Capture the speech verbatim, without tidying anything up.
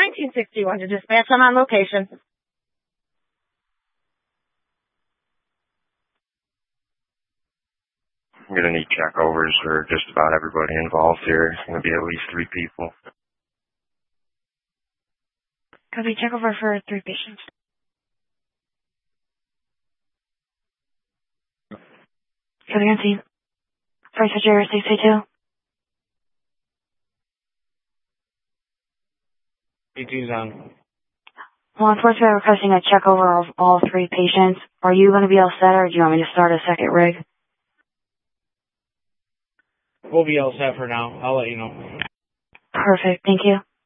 nineteen sixty-one to dispatch. I'm on location. I'm going to need checkovers for just about everybody involved here. It's going to be at least three people. Copy, checkover for three patients. Copy on scene. First Fisher, six eight two. eighteen's on. Law enforcement requesting a checkover of all three patients. Are you going to be all set, or do you want me to start a second rig? We'll be all set for now. I'll let you know. Perfect. Thank you.